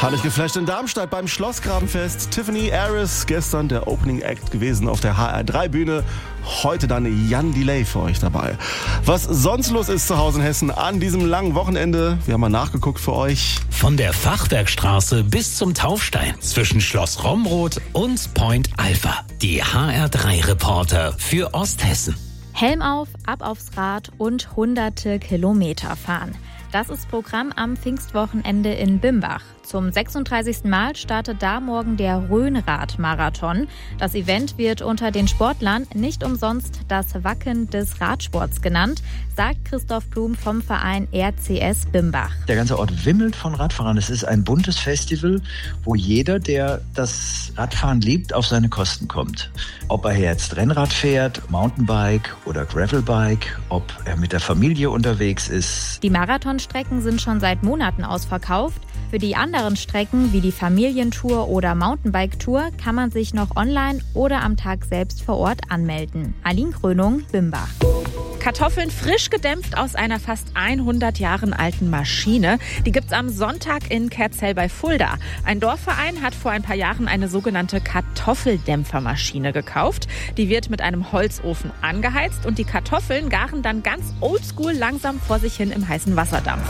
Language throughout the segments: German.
Herrlich geflasht in Darmstadt beim Schlossgrabenfest. Tiffany Aris, gestern der Opening Act gewesen auf der HR3-Bühne. Heute dann Jan Delay für euch dabei. Was sonst los ist zu Hause in Hessen an diesem langen Wochenende, wir haben mal nachgeguckt für euch. Von der Fachwerkstraße bis zum Taufstein, zwischen Schloss Romroth und Point Alpha. Die HR3-Reporter für Osthessen. Helm auf, ab aufs Rad und hunderte Kilometer fahren. Das ist Programm am Pfingstwochenende in Bimbach. Zum 36. Mal startet da morgen der Rhönrad-Marathon. Das Event wird unter den Sportlern nicht umsonst das Wacken des Radsports genannt, sagt Christoph Blum vom Verein RCS Bimbach. Der ganze Ort wimmelt von Radfahrern. Es ist ein buntes Festival, wo jeder, der das Radfahren liebt, auf seine Kosten kommt. Ob er jetzt Rennrad fährt, Mountainbike oder Gravelbike, ob er mit der Familie unterwegs ist. Die Marathonstrecken sind schon seit Monaten ausverkauft. Für die anderen Strecken wie die Familientour oder Mountainbike-Tour kann man sich noch online oder am Tag selbst vor Ort anmelden. Aline Krönung, Bimbach. Kartoffeln frisch gedämpft aus einer fast 100 Jahren alten Maschine. Die gibt's am Sonntag in Kerzell bei Fulda. Ein Dorfverein hat vor ein paar Jahren eine sogenannte Kartoffeldämpfermaschine gekauft. Die wird mit einem Holzofen angeheizt und die Kartoffeln garen dann ganz oldschool langsam vor sich hin im heißen Wasserdampf.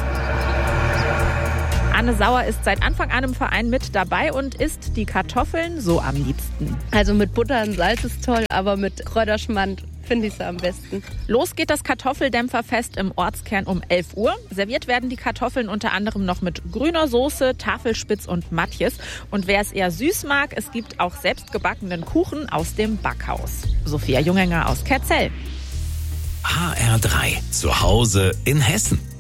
Anne Sauer ist seit Anfang an im Verein mit dabei und isst die Kartoffeln so am liebsten. Also mit Butter und Salz ist toll, aber mit Kräuterschmand finde ich es am besten. Los geht das Kartoffeldämpferfest im Ortskern um 11 Uhr. Serviert werden die Kartoffeln unter anderem noch mit grüner Soße, Tafelspitz und Matjes. Und wer es eher süß mag, es gibt auch selbstgebackenen Kuchen aus dem Backhaus. Sophia Jungenger aus Kerzell. HR3, zu Hause in Hessen.